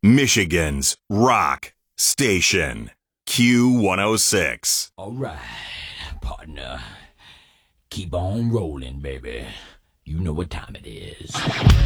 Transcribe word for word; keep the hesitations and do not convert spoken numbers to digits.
Michigan's rock station, Q one oh six. All right, partner. Keep on rolling, baby. You know what time it is.